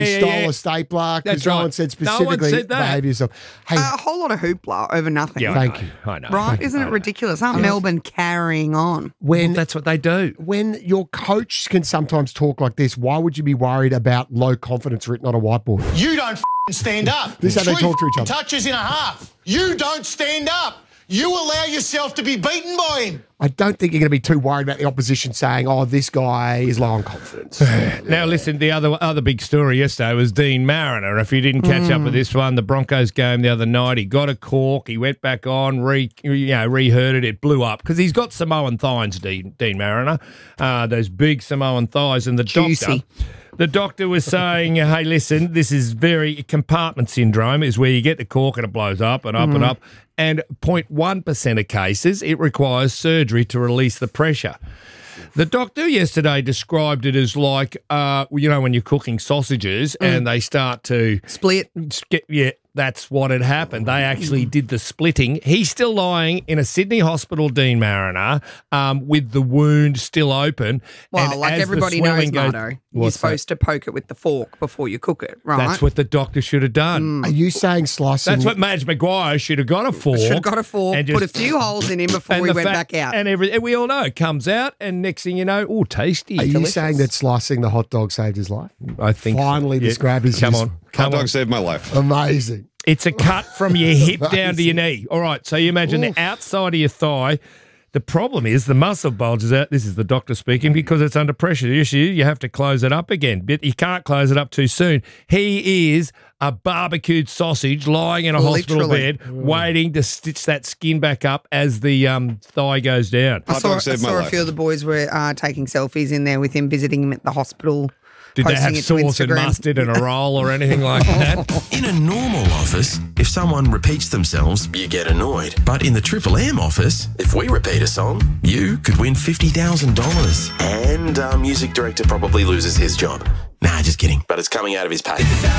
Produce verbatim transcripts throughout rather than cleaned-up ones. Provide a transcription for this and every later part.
He yeah, stole yeah. a stapler because That's no right. one said No one specifically said that. behave yourself. Hey, A whole lot of hoopla over nothing. Yeah, Thank I know, you. I know. Right? Thank you. Isn't I it know. ridiculous? Aren't Melbourne carrying on? when Well, that's what they do. when your coach can sometimes talk like this, why would you be worried about low confidence written on a whiteboard? You don't f***ing stand up. This is how they Three talk to each other. touches in a half. You don't stand up. You allow yourself to be beaten by him. I don't think you're going to be too worried about the opposition saying, oh, this guy is low on confidence. Now, listen, the other other big story yesterday was Dean Mariner. If you didn't catch up with this one, the Broncos game the other night, he got a cork, he went back on, re, you know, reheard it, it blew up because he's got Samoan thighs, Dean, Dean Mariner, uh, those big Samoan thighs, and the Juicy. doctor... The doctor was saying, hey, listen, this is very compartment syndrome is where you get the cork and it blows up and up Mm. and up. And zero point one percent of cases, it requires surgery to release the pressure. The doctor yesterday described it as like, uh, you know, when you're cooking sausages Mm. and they start to Split. get, yeah, that's what had happened. They actually did the splitting. He's still lying in a Sydney hospital, Dean Mariner, um, with the wound still open. Well, and like as the everybody knows, swelling goes- Mardo, you're What's that? supposed to poke it with the fork before you cook it, right? That's what the doctor should have done. Are you saying slicing? That's what Madge Maguire should have got a fork. Should have got a fork, and put a just- few holes in him before and he the went fact- back out. And, every, and we all know it comes out, and next thing you know, oh, tasty. Are you delicious. saying that slicing the hot dog saved his life? I think Finally, yeah. this grab is Come used- on, Hot come on. dog saved my life. Amazing. It's a cut from your hip down to your knee. All right, so you imagine Oof. the outside of your thigh. The problem is the muscle bulges out. This is the doctor speaking because it's under pressure. The issue, you have to close it up again, but you can't close it up too soon. He is a barbecued sausage lying in a hospital Literally. bed waiting to stitch that skin back up as the um, thigh goes down. I Hot saw, dog I saved my saw a life. few of the boys were uh, taking selfies in there with him, visiting him at the hospital. Did they posting have it to sauce and Instagram. mustard and a roll or anything like that? In a normal office, if someone repeats themselves, you get annoyed. But in the Triple M office, if we repeat a song, you could win fifty thousand dollars. And our music director probably loses his job. Nah, just kidding. But it's coming out of his pay.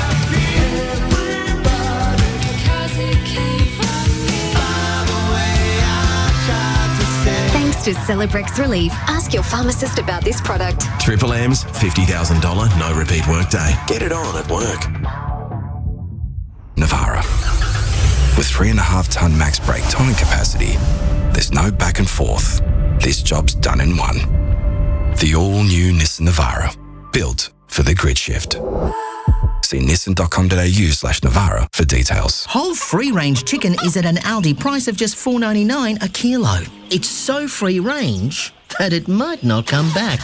Thanks to Celebrex Relief. Ask your pharmacist about this product. Triple M's fifty thousand dollars no repeat workday. Get it on at work. Navara. With three and a half ton max brake towing capacity, there's no back and forth. This job's done in one. The all-new Nissan Navara, built for the grid shift. See nissan.com.au slash Navara for details. Whole free-range chicken is at an Aldi price of just four dollars ninety-nine a kilo. It's so free-range that it might not come back.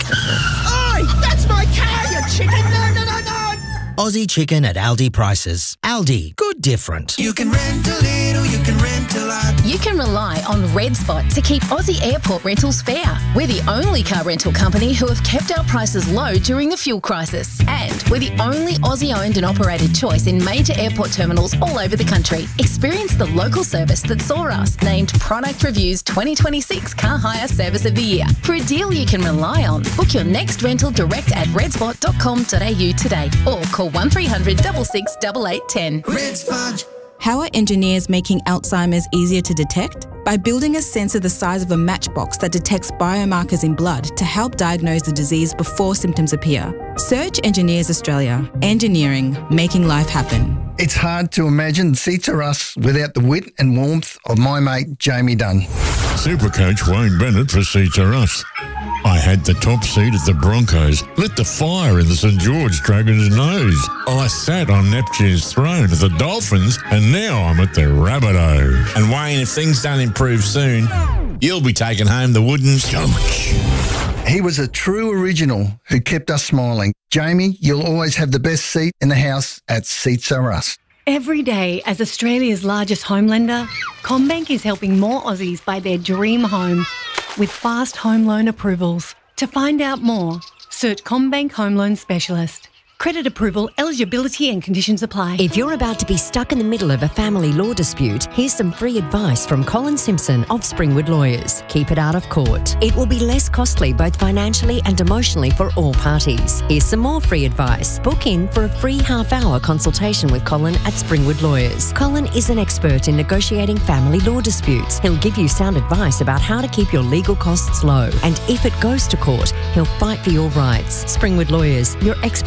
Oi! That's my car, you chicken! No, no, no, no! Aussie chicken at Aldi prices. Aldi, good different. You can rent a little, you can rent a lot. You can rely on Red Spot to keep Aussie airport rentals fair. We're the only car rental company who have kept our prices low during the fuel crisis. And we're the only Aussie-owned and operated choice in major airport terminals all over the country. Experience the local service that saw us named Product Review's twenty twenty-six Car Hire Service of the Year. For a deal you can rely on, book your next rental direct at redspot dot com dot a u today or call one three hundred, six six, eight eight one zero. Red Spot. How are engineers making Alzheimer's easier to detect? By building a sensor the size of a matchbox that detects biomarkers in blood to help diagnose the disease before symptoms appear. Search Engineers Australia. Engineering, making life happen. It's hard to imagine Seats Are Us without the wit and warmth of my mate Jamie Dunn. Supercoach Wayne Bennett for Seats Are Us. I had the top seat at the Broncos, lit the fire in the St George Dragons' nose. I sat on Neptune's throne at the Dolphins, and now I'm at the Rabbitoh. And Wayne, if things don't improve soon, you'll be taking home the wooden stomach. He was a true original who kept us smiling. Jamie, you'll always have the best seat in the house at Seats Are Us. Every day, as Australia's largest home lender, CommBank is helping more Aussies buy their dream home with fast home loan approvals. To find out more, search CommBank Home Loan Specialist. Credit approval, eligibility and conditions apply. If you're about to be stuck in the middle of a family law dispute, here's some free advice from Colin Simpson of Springwood Lawyers. Keep it out of court. It will be less costly both financially and emotionally for all parties. Here's some more free advice. Book in for a free half-hour consultation with Colin at Springwood Lawyers. Colin is an expert in negotiating family law disputes. He'll give you sound advice about how to keep your legal costs low. And if it goes to court, he'll fight for your rights. Springwood Lawyers, your experts in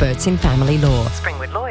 Family Law. Springwood Lawyers.